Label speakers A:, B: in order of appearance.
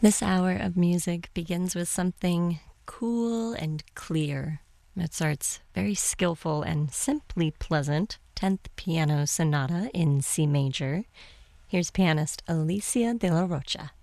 A: This hour of music begins with something cool and clear. Mozart's very skillful and simply pleasant 10th Piano Sonata in C major. Here's pianist Alicia de la Rocha.